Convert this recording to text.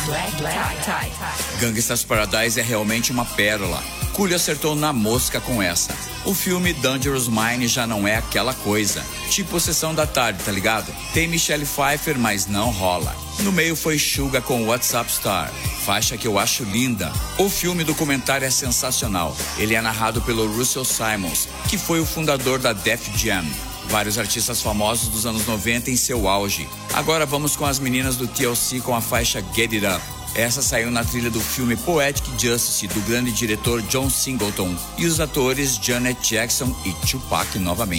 Black Tie. Gangsta's Paradise é realmente uma pérola. Coolio acertou na mosca com essa. O filme Dangerous Mind já não é aquela coisa. Tipo Sessão da Tarde, tá ligado? Tem Michelle Pfeiffer, mas não rola. No meio foi Suga com WhatsApp Star, faixa que eu acho linda. O filme documentário é sensacional. Ele é narrado pelo Russell Simmons, que foi o fundador da Def Jam. Vários artistas famosos dos anos 90 em seu auge. Agora vamos com as meninas do TLC com a faixa Get It Up. Essa saiu na trilha do filme Poetic Justice, do grande diretor John Singleton, e os atores Janet Jackson e Tupac novamente.